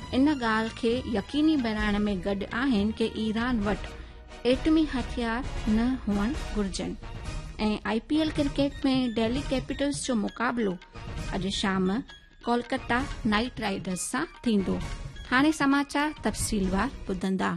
इन ॻाल्हि खे यकीनी बणाइण में गॾु आहिनि कि ईरान वटि एटमी हथियार न हुअण घुर्जनि। ऐं IPL क्रिकेट में दिल्ली कैपिटल्स जो मुक़ाबिलो अॼु शाम कोलकाता नाइट राइडर्स सां थींदो। हाणे समाचार तफ़सीलवार ॿुधंदा।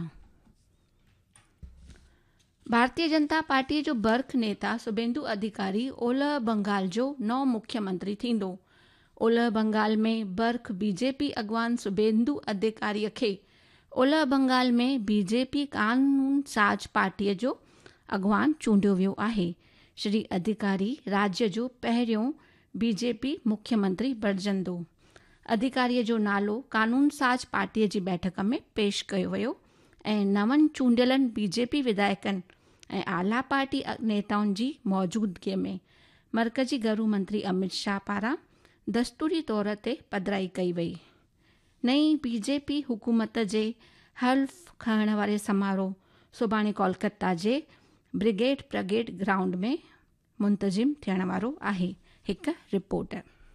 भारतीय जनता पार्टी जो बर्ख नेता शुभेंदु अधिकारी ओलह बंगाल जो नओं मुख्यमंत्री थींदो। ओलह बंगाल में बर्ख BJP अॻवान शुभेंदु अधिकारीअ खे ओलह बंगाल में BJP कानून साज पार्टीअ जो अॻवान चूंडियो वियो आहे। श्री अधिकारी राज्य जो पहिरियों BJP मुख्यमंत्री बणजंदो। अधिकारीअ जो नालो कानून साज पार्टीअ जी बैठक में पेश कयो वियो ऐं नवनि चूंडियलनि BJP विधायकनि ऐं आला पार्टी नेताउनि जी मौजूदगीअ में मर्कज़ी गृह मंत्री अमित शाह पारां दस्तूरी तौर ते पधिराई कई वई। नई BJP हुकूमत जे हल्फ खणण वारे समारोह सुभाणे कोलकाता जे ब्रिगेड परेड ग्राउंड में मुंतज़िम थियण वारो आहे। हिकु रिपोर्ट।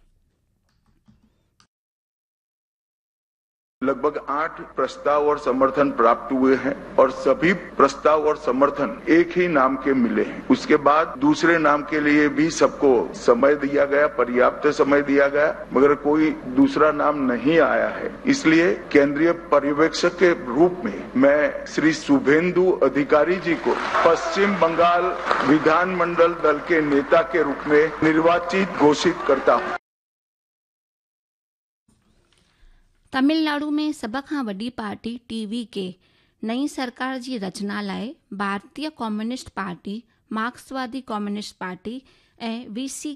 लगभग 8 प्रस्ताव और समर्थन प्राप्त हुए हैं और सभी प्रस्ताव और समर्थन एक ही नाम के मिले हैं। उसके बाद दूसरे नाम के लिए भी सबको समय दिया गया, पर्याप्त समय दिया गया, मगर कोई दूसरा नाम नहीं आया है। इसलिए केंद्रीय पर्यवेक्षक के रूप में मैं श्री शुभेंदु अधिकारी जी को पश्चिम बंगाल विधानमंडल दल के नेता के रूप में निर्वाचित घोषित करता हूँ। तमिलनाडु में सभ खां वॾी पार्टी TVK नई सरकार जी रचना लाइ भारतीय कम्युनिस्ट पार्टी, मार्क्सवादी कम्युनिस्ट पार्टी ऐं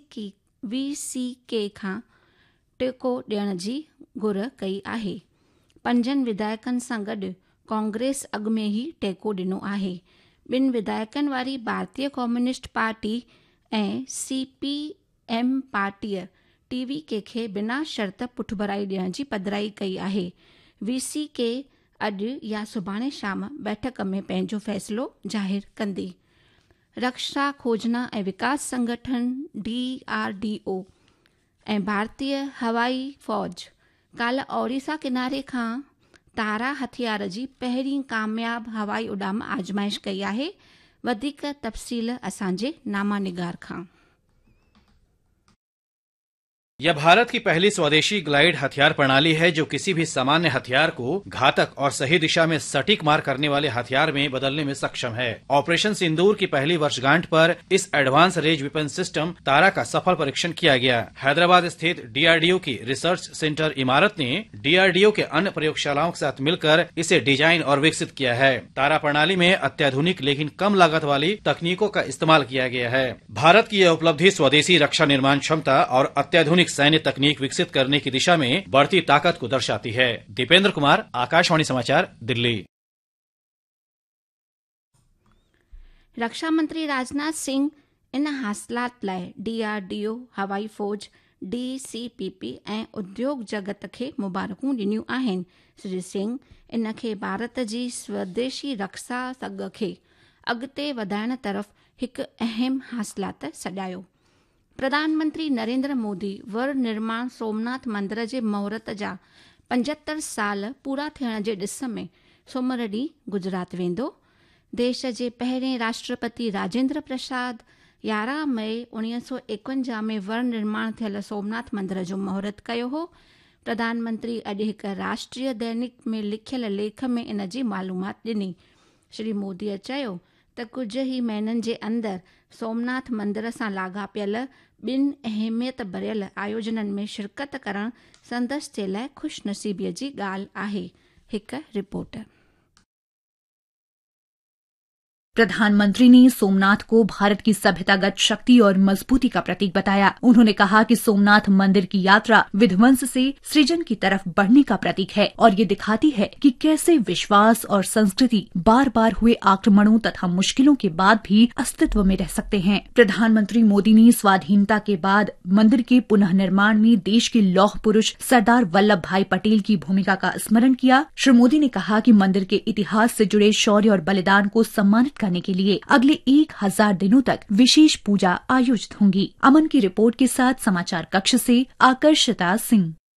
VCK खां टेको ॾियण जी घुर कई आहे। 5 विधायकनि सां गॾु कांग्रेस अॻु में ई टेको ॾिनो आहे। 2 विधायकनि वारी भारतीय कम्युनिस्ट पार्टी ऐं CPM पार्टीअ TVK खे बिना शर्त पुठभराई ॾियण जी पधिराई कई आहे। VCK अॼु या सुभाणे शाम बैठक में पंहिंजो फ़ैसिलो ज़ाहिर कंदी। रक्षा खोजना ऐं विकास संगठन DRDO ऐं भारतीय हवाई फ़ौज काल्ह ओडिशा किनारे खां तारा हथियार जी पहिरीं कामयाब हवाई उॾाम आज़माइश कई आहे। वधीक तफ़सील असांजे नामानिगार खां। यह भारत की पहली स्वदेशी ग्लाइड हथियार प्रणाली है जो किसी भी सामान्य हथियार को घातक और सही दिशा में सटीक मार करने वाले हथियार में बदलने में सक्षम है। ऑपरेशन सिंदूर की पहली वर्षगांठ पर इस एडवांस रेंज वेपन सिस्टम तारा का सफल परीक्षण किया गया। हैदराबाद स्थित DRDO की रिसर्च सेंटर इमारत ने DRDO के अन्य प्रयोगशालाओं के साथ मिलकर इसे डिजाइन और विकसित किया है। तारा प्रणाली में अत्याधुनिक लेकिन कम लागत वाली तकनीकों का इस्तेमाल किया गया है। भारत की यह उपलब्धि स्वदेशी रक्षा निर्माण क्षमता और अत्याधुनिक सैन्य तकनीक विकसित करने की दिशा में बढ़ती ताकत को दर्शाती है। दीपेंद्र कुमार, आकाशवाणी समाचार, दिल्ली। रक्षा मंत्री राजनाथ सिंह इन हासिलात लाइ DRDO, हवाई फ़ौज, DCPP ऐं उद्योग जगत खे मुबारकूं ॾिनियूं आहिनि। श्री सिंह इन खे भारत जी स्वदेशी रक्षा सॻ खे अॻिते वधाइण तरफ़ हिकु अहम हासिलात सॾायो। प्रधानमंत्री नरेंद्र मोदी वर निर्माण सोमनाथ मंदिर जे महूरत जा 75 साल पूरा थियण जे ॾिस में सूमर ॾींहुं गुजरात वेंदो। देश जे पहिरें राष्ट्रपति राजेंद्र प्रसाद 11 मई 1951 में वर निर्माण थियल सोमनाथ मंदिर जो महूरत कयो हो। प्रधानमंत्री अॼु हिकु राष्ट्रीय दैनिक में लिखियल लेख में इन जी मालूमात ॾिनी। श्री मोदीअ चयो त कुझु ई महीननि जे अंदरि सोमनाथ मंदिर सां लाॻापियल 2 अहमियत भरियल आयोजननि में शिरकत करणु संदसि जे लाइ ख़ुशनसीबीअ जी ॻाल्हि आहे। हिकु रिपोर्ट। प्रधानमंत्री ने सोमनाथ को भारत की सभ्यतागत शक्ति और मजबूती का प्रतीक बताया। उन्होंने कहा कि सोमनाथ मंदिर की यात्रा विध्वंस से सृजन की तरफ बढ़ने का प्रतीक है और ये दिखाती है कि कैसे विश्वास और संस्कृति बार बार हुए आक्रमणों तथा मुश्किलों के बाद भी अस्तित्व में रह सकते हैं। प्रधानमंत्री मोदी ने स्वाधीनता के बाद मंदिर के पुनः निर्माण में देश के लौह पुरुष सरदार वल्लभ भाई पटेल की भूमिका का स्मरण किया। श्री मोदी ने कहा कि मंदिर के इतिहास से जुड़े शौर्य और बलिदान को सम्मानित करने के लिए अगले 1000 दिनों तक विशेष पूजा आयोजित होंगी। अमन की रिपोर्ट के साथ समाचार कक्ष से आकर्षिता सिंह।